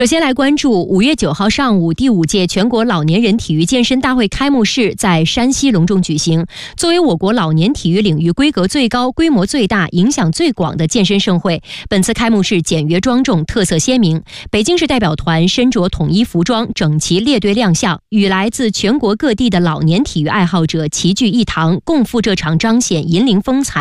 首先来关注5月9号上午，第5届全国老年人体育健身大会开幕式在山西隆重举行。作为我国老年体育领域规格最高、规模最大、影响最广的健身盛会，本次开幕式简约庄重，特色鲜明。北京市代表团身着统一服装，整齐列队亮相，与来自全国各地的老年体育爱好者齐聚一堂，共赴这场彰显银龄风采